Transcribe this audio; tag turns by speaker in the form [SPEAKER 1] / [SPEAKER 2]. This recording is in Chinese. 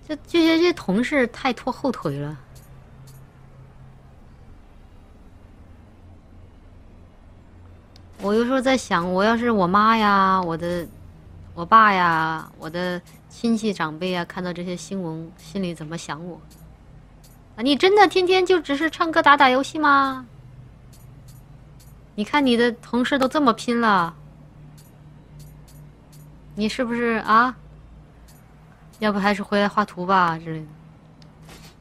[SPEAKER 1] 就觉得这同事太拖后腿了。我有时候在想，我要是我妈呀，我爸呀，我的亲戚长辈呀，看到这些新闻，心里怎么想我？啊，你真的天天就只是唱歌打打游戏吗？你看你的同事都这么拼了，你是不是啊？要不还是回来画图吧之类的。